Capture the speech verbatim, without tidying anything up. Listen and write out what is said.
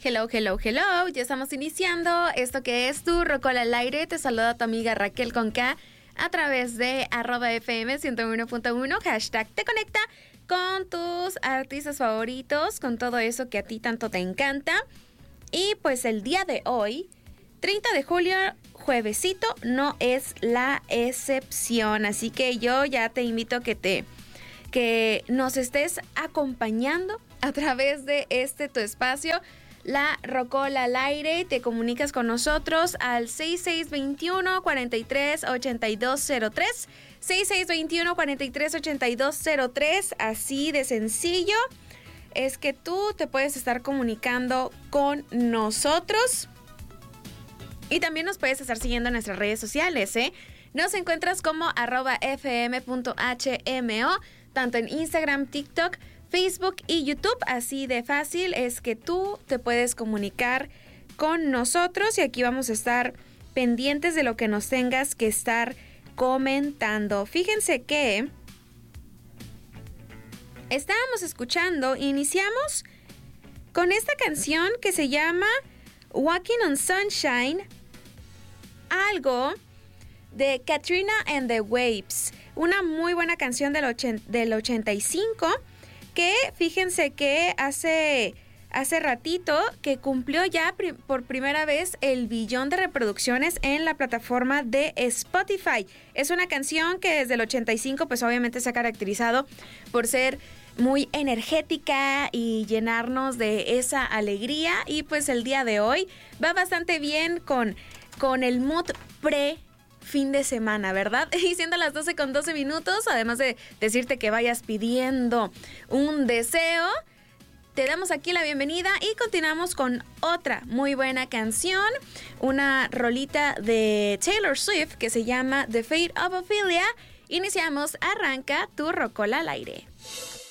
Hello, hello, hello. Ya estamos iniciando esto que es tu Rocola al Aire. Te saluda tu amiga Raquel con K a través de arroba F M ciento uno punto uno. Hashtag te conecta con tus artistas favoritos, con todo eso que a ti tanto te encanta. Y pues el día de hoy, treinta de julio, juevesito, no es la excepción. Así que yo ya te invito a que te... que nos estés acompañando a través de este tu espacio, La Rocola al Aire. Te comunicas con nosotros al seis seis dos uno, cuatro tres, ocho dos cero tres, seis seis dos uno, cuatro tres, ocho dos cero tres, así de sencillo es que tú te puedes estar comunicando con nosotros. Y también nos puedes estar siguiendo en nuestras redes sociales, ¿eh? Nos encuentras como arroba fm.hmo, tanto en Instagram, TikTok, Facebook y YouTube. Así de fácil es que tú te puedes comunicar con nosotros y aquí vamos a estar pendientes de lo que nos tengas que estar comentando. Fíjense que estábamos escuchando, iniciamos con esta canción que se llama Walking on Sunshine, algo de Katrina and the Waves, una muy buena canción del, ochen, del ochenta y cinco, que fíjense que hace, hace ratito que cumplió ya pri- por primera vez el billón de reproducciones en la plataforma de Spotify. Es una canción que desde el ochenta y cinco pues obviamente se ha caracterizado por ser muy energética y llenarnos de esa alegría, y pues el día de hoy va bastante bien con, con el mood pre fin de semana, ¿verdad? Y siendo las doce con doce minutos, además de decirte que vayas pidiendo un deseo, te damos aquí la bienvenida y continuamos con otra muy buena canción, una rolita de Taylor Swift que se llama The Fate of Ophelia. Iniciamos, arranca tu Rocola al Aire.